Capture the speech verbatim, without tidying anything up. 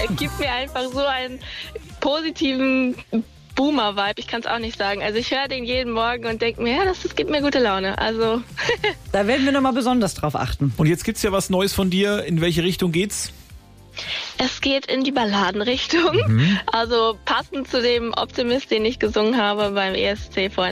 gibt mir einfach so einen positiven Boomer-Vibe. Ich kann es auch nicht sagen. Also ich höre den jeden Morgen und denke mir, ja, das, das gibt mir gute Laune. Also da werden wir nochmal besonders drauf achten. Und jetzt gibt's ja was Neues von dir. In welche Richtung geht's? Es geht in die Balladenrichtung. Mhm. Also passend zu dem Optimist, den ich gesungen habe beim E S C vorhin.